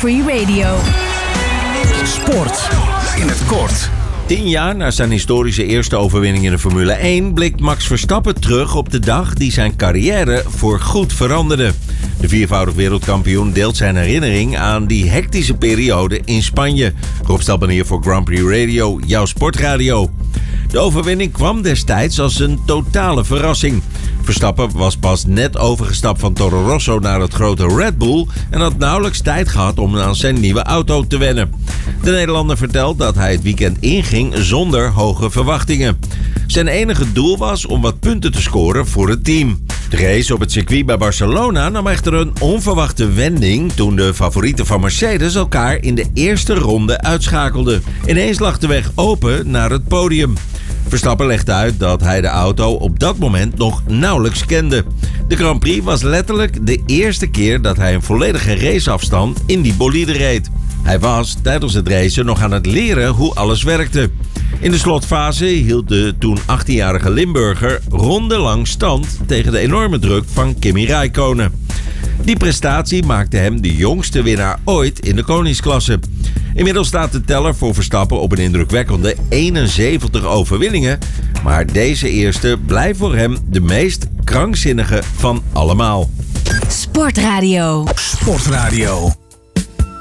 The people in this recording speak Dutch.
Free Radio. Sport in het kort. 10 jaar na zijn historische eerste overwinning in de Formule 1 blikt Max Verstappen terug op de dag die zijn carrière voorgoed veranderde. De viervoudig wereldkampioen deelt zijn herinnering aan die hectische periode in Spanje. Rob Stelban hier voor Grand Prix Radio, jouw sportradio. De overwinning kwam destijds als een totale verrassing. Verstappen was pas net overgestapt van Toro Rosso naar het grote Red Bull en had nauwelijks tijd gehad om aan zijn nieuwe auto te wennen. De Nederlander vertelt dat hij het weekend inging zonder hoge verwachtingen. Zijn enige doel was om wat punten te scoren voor het team. De race op het circuit bij Barcelona nam echter een onverwachte wending toen de favorieten van Mercedes elkaar in de eerste ronde uitschakelden. Ineens lag de weg open naar het podium. Verstappen legde uit dat hij de auto op dat moment nog nauwelijks kende. De Grand Prix was letterlijk de eerste keer dat hij een volledige raceafstand in die bolide reed. Hij was tijdens het racen nog aan het leren hoe alles werkte. In de slotfase hield de toen 18-jarige Limburger rondenlang stand tegen de enorme druk van Kimi Räikkönen. Die prestatie maakte hem de jongste winnaar ooit in de koningsklasse. Inmiddels staat de teller voor Verstappen op een indrukwekkende 71 overwinningen. Maar deze eerste blijft voor hem de meest krankzinnige van allemaal. Sportradio. Sportradio.